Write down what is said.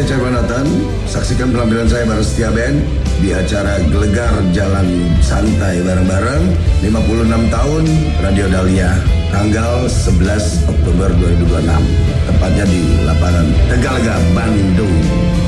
Ecai Panatan. Saksikan penampilan saya bareng Setia Band di acara Gelegar Jalan Santai bareng-bareng 56 tahun Radio Dahlia tanggal 11 Oktober 2026. Tepatnya di lapangan Tegalega, Bandung.